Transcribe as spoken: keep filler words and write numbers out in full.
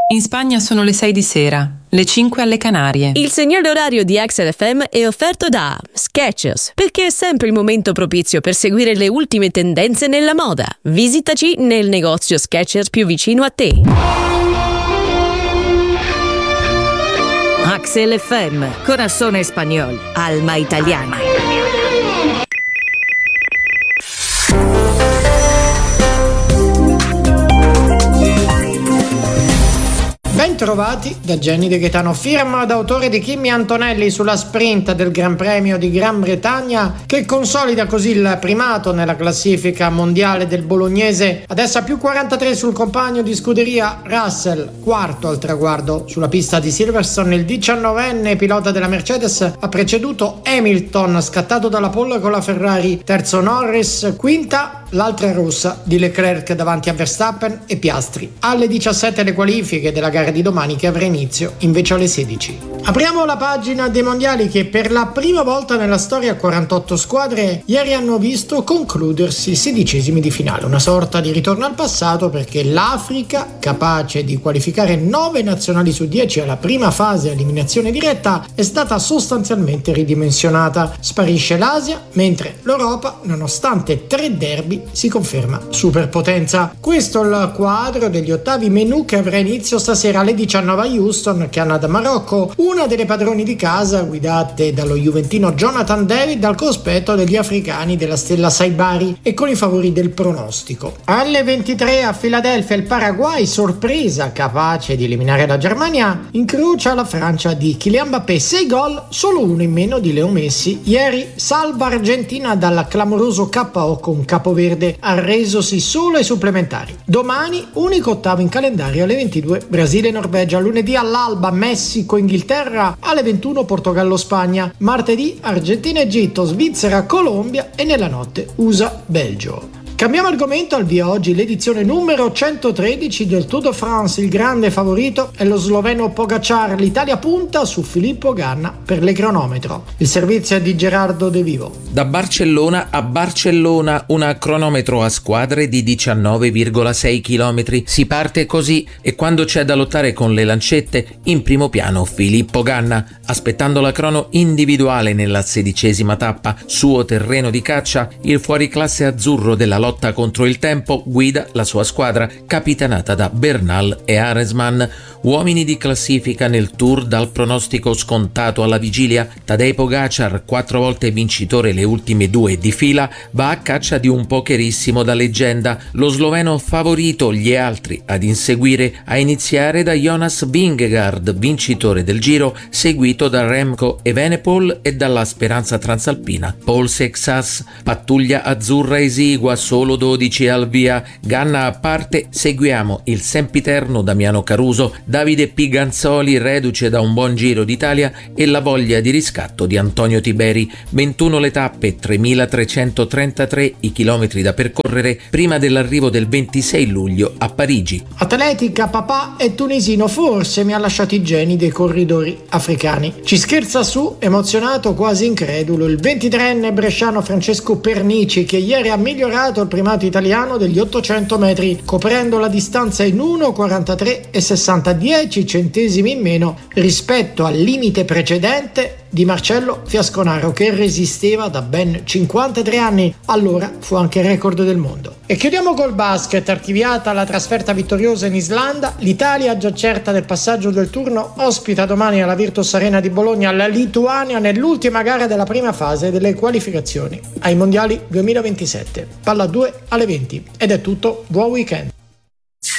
In Spagna sono le sei di sera, le cinque alle Canarie. Il segnale orario di Axel F M è offerto da Skechers, perché è sempre il momento propizio per seguire le ultime tendenze nella moda. Visitaci nel negozio Skechers più vicino a te. Axel F M, Corazón Español, Alma Italiana. Bentrovati da Gianni De Gaetano, firma d'autore di Kimi Antonelli sulla sprint del Gran Premio di Gran Bretagna, che consolida così il primato nella classifica mondiale del bolognese. Adesso a più quarantatré sul compagno di scuderia Russell, quarto al traguardo sulla pista di Silverstone. Il diciannovenne pilota della Mercedes ha preceduto Hamilton, scattato dalla pole con la Ferrari, terzo Norris, quinta l'altra russa di Leclerc davanti a Verstappen e Piastri. Alle diciassette le qualifiche della gara di domani, che avrà inizio invece alle sedici. Apriamo la pagina dei mondiali, che per la prima volta nella storia quarantotto squadre ieri hanno visto concludersi i sedicesimi di finale, una sorta di ritorno al passato, perché l'Africa, capace di qualificare nove nazionali su dieci alla prima fase a eliminazione diretta, è stata sostanzialmente ridimensionata. Sparisce l'Asia, mentre l'Europa, nonostante tre derby, si conferma superpotenza. Questo è il quadro degli ottavi, menù che avrà inizio stasera alle diciannove a Houston, Canada-Marocco, una delle padroni di casa guidate dallo juventino Jonathan David al cospetto degli africani della stella Saibari e con i favori del pronostico. Alle ventitré a Filadelfia il Paraguay, sorpresa capace di eliminare la Germania, incrocia la Francia di Kylian Mbappé, sei gol, solo uno in meno di Leo Messi. Ieri salva Argentina dal clamoroso K O con Capoverde, arresosi solo ai supplementari. Domani unico ottavo in calendario alle ventidue Brasile-Norvegia, lunedì all'alba Messico-Inghilterra, alle ventuno Portogallo-Spagna, martedì Argentina-Egitto, Svizzera-Colombia e nella notte U S A-Belgio. Cambiamo argomento, al via oggi l'edizione numero centotredici del Tour de France. Il grande favorito è lo sloveno Pogacar. L'Italia punta su Filippo Ganna per le cronometro. Il servizio è di Gerardo De Vivo. Da Barcellona a Barcellona, una cronometro a squadre di diciannove virgola sei chilometri. Si parte così e quando c'è da lottare con le lancette, in primo piano Filippo Ganna, aspettando la crono individuale nella sedicesima tappa, suo terreno di caccia. Il fuoriclasse azzurro della lotta contro il tempo guida la sua squadra, capitanata da Bernal e Aresman, uomini di classifica nel Tour dal pronostico scontato alla vigilia. Tadej Pogacar, quattro volte vincitore le ultime due di fila, va a caccia di un pokerissimo da leggenda, lo sloveno favorito, gli altri ad inseguire, a iniziare da Jonas Vingegaard, vincitore del Giro, seguito da Remco Evenepoel e dalla speranza transalpina Paul Sexas. Pattuglia azzurra esigua, solo dodici al via. Ganna a parte, seguiamo il sempiterno Damiano Caruso, Davide Piganzoli, reduce da un buon Giro d'Italia, e la voglia di riscatto di Antonio Tiberi. ventuno le tappe, tremilatrecentotrentatré i chilometri da percorrere prima dell'arrivo del ventisei luglio a Parigi. Atletica, papà è tunisino, forse mi ha lasciato i geni dei corridori africani. Ci scherza su, emozionato, quasi incredulo, il ventitreenne bresciano Francesco Pernici, che ieri ha migliorato il primato italiano degli ottocento metri, coprendo la distanza in uno quarantatré e sessanta, dieci centesimi in meno rispetto al limite precedente di Marcello Fiasconaro, che resisteva da ben cinquantatré anni. Allora fu anche record del mondo. E chiudiamo col basket. Archiviata la trasferta vittoriosa in Islanda, l'Italia, già certa del passaggio del turno, ospita domani alla Virtus Arena di Bologna la Lituania nell'ultima gara della prima fase delle qualificazioni ai mondiali duemilaventisette. Palla due alle venti. Ed è tutto, buon weekend.